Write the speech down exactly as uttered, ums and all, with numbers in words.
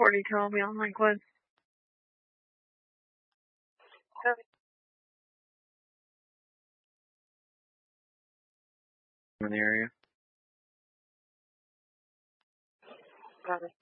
Courtney told me on Lakewood. In the area. Got it.